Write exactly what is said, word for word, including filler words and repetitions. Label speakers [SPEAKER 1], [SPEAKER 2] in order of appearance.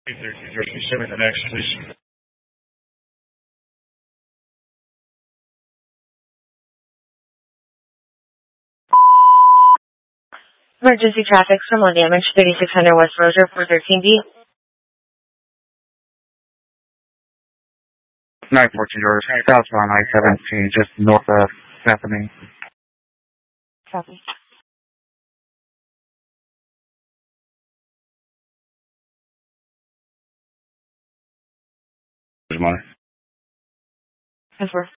[SPEAKER 1] Show me the next, please.
[SPEAKER 2] Emergency traffic, someone damaged, thirty-six hundred West Rozier, four thirteen B.
[SPEAKER 3] nine fourteen George, southbound I seventeen, just north of Bethany.
[SPEAKER 2] Copy.
[SPEAKER 3] Good morning.
[SPEAKER 2] That's worth.